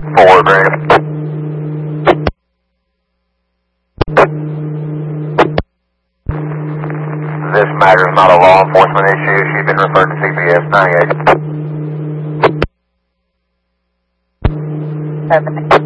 4 grand. This matter is not a law enforcement issue. She's been referred to CPS 98.